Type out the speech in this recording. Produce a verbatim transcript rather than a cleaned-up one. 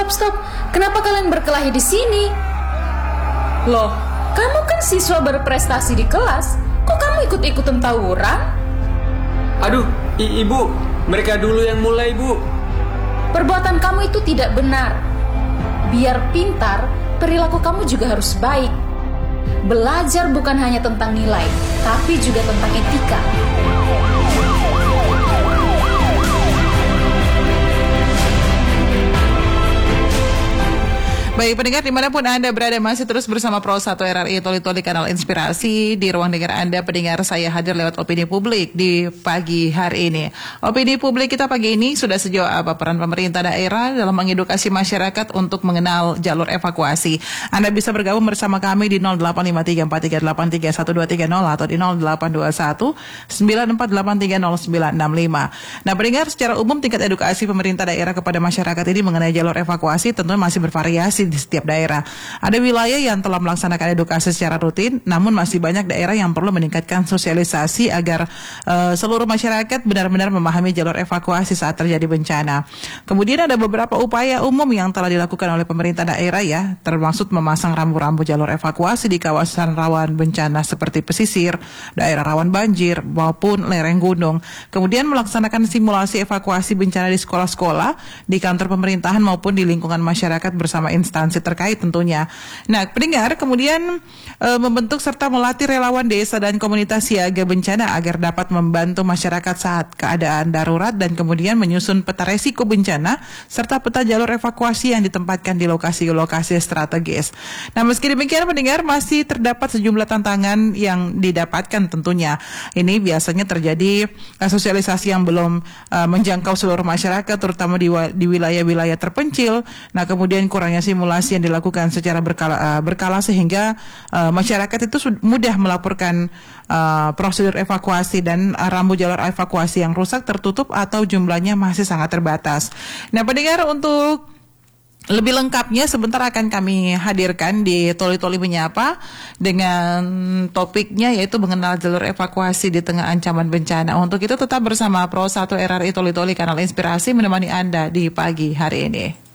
stop, stop. Kenapa kalian berkelahi di sini? Loh, kamu kan siswa berprestasi di kelas. Kok kamu ikut-ikutan tawuran? Aduh, i- ibu, mereka dulu yang mulai, bu. Perbuatan kamu itu tidak benar. Biar pintar, perilaku kamu juga harus baik. Belajar bukan hanya tentang nilai, tapi juga tentang etika. Baik pendengar dimanapun Anda berada, masih terus bersama Pro satu R R I Toli-Toli Kanal Inspirasi. Di ruang dengar Anda pendengar, saya hadir lewat opini publik di pagi hari ini. Opini publik kita pagi ini sudah sejauh apa peran pemerintah daerah dalam mengedukasi masyarakat untuk mengenal jalur evakuasi. Anda bisa bergabung bersama kami di nol delapan lima tiga empat tiga delapan tiga satu dua tiga nol atau di nol delapan dua satu sembilan empat delapan tiga nol sembilan enam lima. Nah pendengar, secara umum tingkat edukasi pemerintah daerah kepada masyarakat ini mengenai jalur evakuasi tentu masih bervariasi di setiap daerah. Ada wilayah yang telah melaksanakan edukasi secara rutin, namun masih banyak daerah yang perlu meningkatkan sosialisasi agar uh, seluruh masyarakat benar-benar memahami jalur evakuasi saat terjadi bencana. Kemudian ada beberapa upaya umum yang telah dilakukan oleh pemerintah daerah ya, termasuk memasang rambu-rambu jalur evakuasi di kawasan rawan bencana seperti pesisir, daerah rawan banjir maupun lereng gunung. Kemudian melaksanakan simulasi evakuasi bencana di sekolah-sekolah, di kantor pemerintahan maupun di lingkungan masyarakat bersama instansi terkait tentunya. Nah, pendengar kemudian e, membentuk serta melatih relawan desa dan komunitas siaga bencana agar dapat membantu masyarakat saat keadaan darurat dan kemudian menyusun peta resiko bencana serta peta jalur evakuasi yang ditempatkan di lokasi-lokasi strategis. Nah, meski demikian pendengar masih terdapat sejumlah tantangan yang didapatkan tentunya. Ini biasanya terjadi e, sosialisasi yang belum e, menjangkau seluruh masyarakat terutama di, di wilayah-wilayah terpencil. Nah, kemudian kurangnya simulasi yang dilakukan secara berkala, uh, berkala sehingga uh, masyarakat itu mudah melaporkan uh, prosedur evakuasi dan uh, rambu jalur evakuasi yang rusak, tertutup atau jumlahnya masih sangat terbatas. Nah pendengar, untuk lebih lengkapnya sebentar akan kami hadirkan di Toli-Toli Menyapa dengan topiknya yaitu mengenal jalur evakuasi di tengah ancaman bencana. Untuk itu tetap bersama Pro satu R R I Toli-Toli Kanal Inspirasi menemani Anda di pagi hari ini.